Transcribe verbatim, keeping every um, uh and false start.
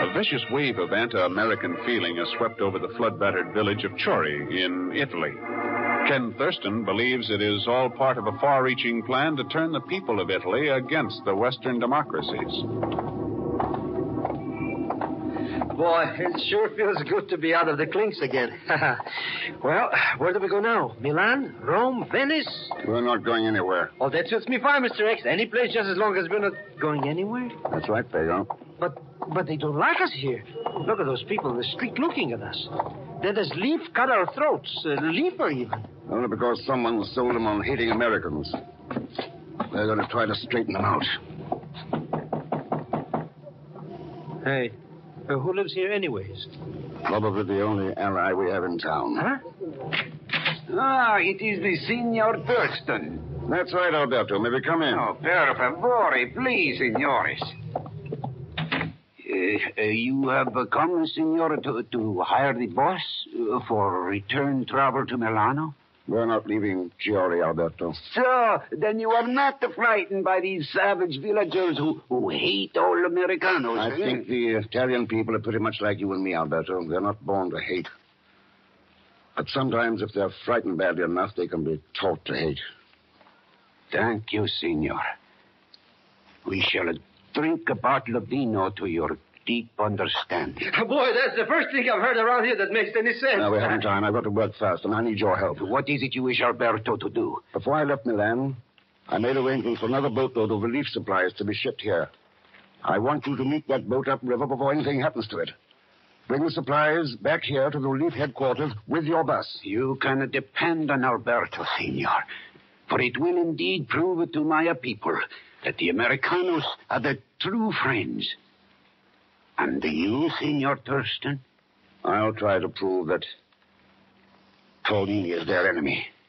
A vicious wave of anti-American feeling has swept over the flood-battered village of Chiori in Italy. Ken Thurston believes it is all part of a far-reaching plan to turn the people of Italy against the Western democracies. Boy, it sure feels good to be out of the clinks again. Well, where do we go now? Milan? Rome? Venice? We're not going anywhere. Oh, that suits me fine, Mister X. Any place just as long as we're not going anywhere. That's right, Pedro. But but they don't like us here. Look at those people in the street looking at us. They're as leaf cut our throats. Uh, leaper even. Only because someone sold them on hating Americans. They're going to try to straighten them out. Hey. Uh, who lives here anyways? Probably the only ally we have in town. Huh? Ah, it is the Signor Thurston. That's right, Alberto. May we come in? Oh, per favore, please, signores. Uh, uh, you have uh, come, signor, to, to hire the boss uh, for return travel to Milano? We're not leaving Chiori, Alberto. So, then you are not frightened by these savage villagers who, who hate all Americanos. I eh? think the Italian people are pretty much like you and me, Alberto. They're not born to hate. But sometimes, if they're frightened badly enough, they can be taught to hate. Thank you, signor. We shall drink a bottle of vino to your deep understanding. Boy, that's the first thing I've heard around here that makes any sense. Now, we haven't time. I've got to work fast, and I need your help. What is it you wish Alberto to do? Before I left Milan, I made arrangements for another boatload of relief supplies to be shipped here. I want you to meet that boat upriver before anything happens to it. Bring the supplies back here to the relief headquarters with your bus. You can depend on Alberto, signor. For it will indeed prove to my people that the Americanos are the true friends. And you, Signor Thurston? I'll try to prove that Paulini is their enemy.